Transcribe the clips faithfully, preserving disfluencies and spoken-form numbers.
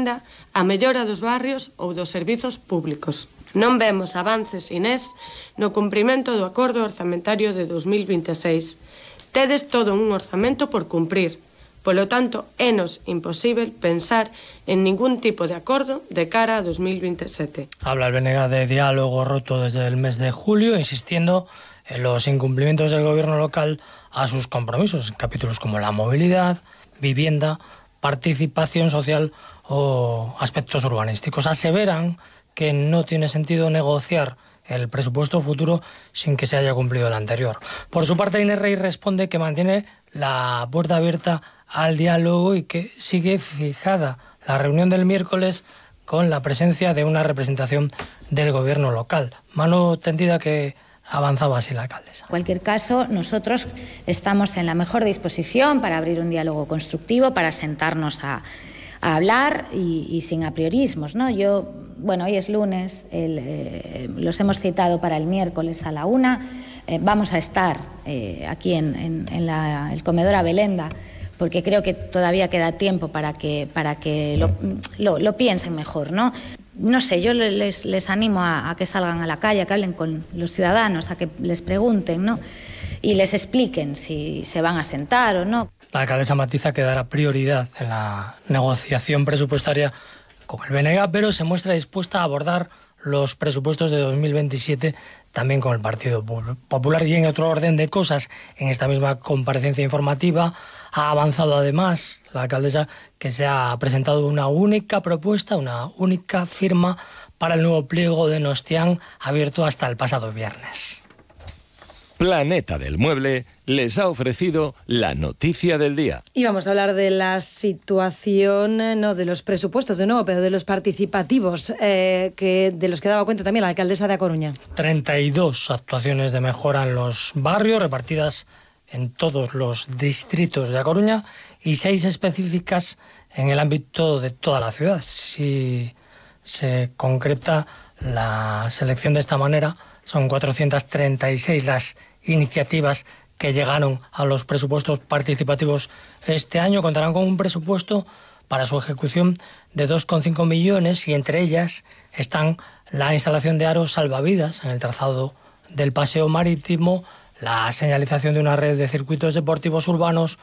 vivenda, a mellora dos barrios ou dos servizos públicos. Non vemos avances, Inés, no cumprimento do acordo orzamentario de dos mil vinte e seis. Tedes todo un orzamento por cumprir. Polo tanto, énos imposible pensar en ningún tipo de acordo de cara a dos mil vinte e sete. Habla el B N G de diálogo roto desde el mes de julio, insistiendo en los incumplimientos del gobierno local a sus compromisos, en capítulos como la movilidad, vivienda, participación social o aspectos urbanísticos. Aseveran que no tiene sentido negociar el presupuesto futuro sin que se haya cumplido el anterior. Por su parte, Inés Rey responde que mantiene la puerta abierta al diálogo y que sigue fijada la reunión del miércoles con la presencia de una representación del gobierno local. Mano tendida que avanzaba así la alcaldesa. En cualquier caso, nosotros estamos en la mejor disposición para abrir un diálogo constructivo, para sentarnos a, a hablar y, y sin apriorismos, ¿no? Yo, bueno, hoy es lunes, el, eh, los hemos citado para el miércoles a la una. Eh, vamos a estar eh, aquí en, en, en la, el comedor Abelenda, porque creo que todavía queda tiempo para que, para que lo, lo, lo piensen mejor, ¿no? No sé, yo les, les animo a, a que salgan a la calle, a que hablen con los ciudadanos, a que les pregunten, ¿no? Y les expliquen si se van a sentar o no. La alcaldesa matiza que dará prioridad en la negociación presupuestaria con el B N G, pero se muestra dispuesta a abordar los presupuestos de dos mil veintisiete también con el Partido Popular. Y en otro orden de cosas, en esta misma comparecencia informativa ha avanzado además la alcaldesa que se ha presentado una única propuesta, una única firma para el nuevo pliego de Nostián, abierto hasta el pasado viernes. Planeta del Mueble les ha ofrecido la noticia del día. Y vamos a hablar de la situación, no de los presupuestos de nuevo, pero de los participativos, eh, que de los que daba cuenta también la alcaldesa de A Coruña. treinta y dos actuaciones de mejora en los barrios, repartidas en todos los distritos de A Coruña, y seis específicas en el ámbito de toda la ciudad. Si se concreta la selección de esta manera, son cuatrocientas treinta y seis las iniciativas que llegaron a los presupuestos participativos este año. Contarán con un presupuesto para su ejecución de dos coma cinco millones y entre ellas están la instalación de aros salvavidas en el trazado del paseo marítimo, la señalización de una red de circuitos deportivos urbanos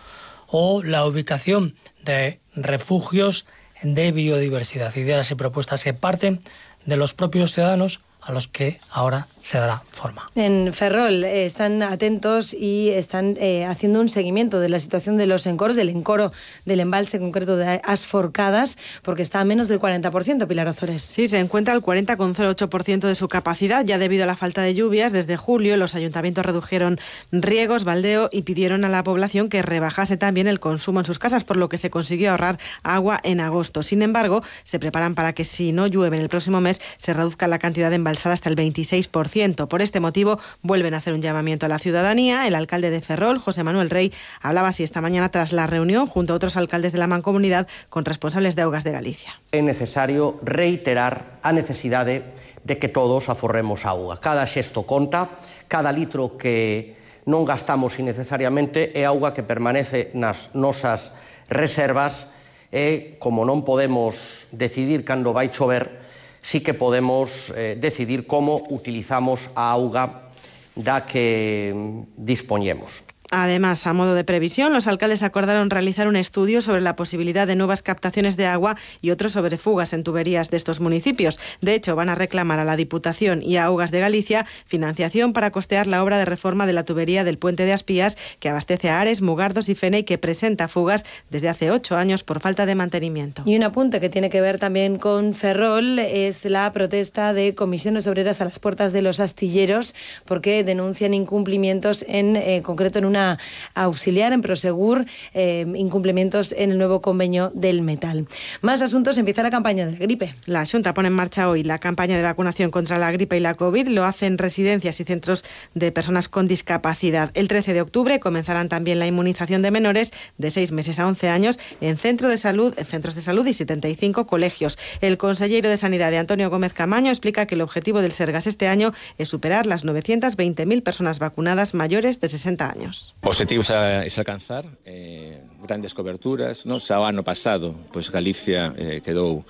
o la ubicación de refugios de biodiversidad. Ideas y propuestas que parten de los propios ciudadanos a los que ahora se dará forma. En Ferrol eh, están atentos y están eh, haciendo un seguimiento de la situación de los encoros, del encoro del embalse concreto de As Forcadas, porque está a menos del cuarenta por ciento, Pilar Ozores. Sí, se encuentra al cuarenta coma cero ocho por ciento de su capacidad, ya debido a la falta de lluvias. Desde julio los ayuntamientos redujeron riegos, baldeo y pidieron a la población que rebajase también el consumo en sus casas, por lo que se consiguió ahorrar agua en agosto. Sin embargo, se preparan para que si no llueve en el próximo mes, se reduzca la cantidad de embalse hasta el veintiséis por ciento. Por este motivo, vuelven a hacer un llamamiento a la ciudadanía. El alcalde de Ferrol, José Manuel Rey, hablaba así esta mañana tras la reunión junto a otros alcaldes de la Mancomunidad con responsables de Augas de Galicia. É necesario reiterar a necesidade de que todos aforremos auga. Cada xesto conta, cada litro que non gastamos innecesariamente é auga que permanece nas nosas reservas e, como non podemos decidir cando vai chover, sí que podemos eh, decidir como utilizamos a auga da que dispoñemos. Además, a modo de previsión, los alcaldes acordaron realizar un estudio sobre la posibilidad de nuevas captaciones de agua y otros sobre fugas en tuberías de estos municipios. De hecho, van a reclamar a la Diputación y a Augas de Galicia financiación para costear la obra de reforma de la tubería del Puente de Aspías, que abastece a Ares, Mugardos y Fene y que presenta fugas desde hace ocho años por falta de mantenimiento. Y un apunte que tiene que ver también con Ferrol es la protesta de comisiones obreras a las puertas de los astilleros, porque denuncian incumplimientos en eh, concreto en una auxiliar en Prosegur, eh, incumplimientos en el nuevo convenio del metal. Más asuntos, empieza la campaña de la gripe. La Xunta pone en marcha hoy la campaña de vacunación contra la gripe y la COVID. Lo hacen residencias y centros de personas con discapacidad. El trece de octubre comenzarán también la inmunización de menores de seis meses a once años en, centro de salud, en centros de salud y setenta y cinco colegios. El consejero de Sanidad, de Antonio Gómez Camaño, explica que el objetivo del Sergas este año es superar las novecientas veinte mil personas vacunadas mayores de sesenta años. O objetivo é alcanzar eh, grandes coberturas, no? Xa o ano pasado, pois Galicia eh, quedou